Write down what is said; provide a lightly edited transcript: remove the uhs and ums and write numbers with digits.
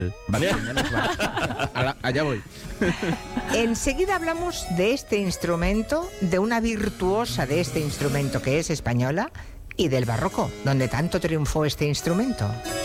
Vale, allá voy. Enseguida hablamos de este instrumento, de una virtuosa de este instrumento que es española, y del barroco, donde tanto triunfó este instrumento.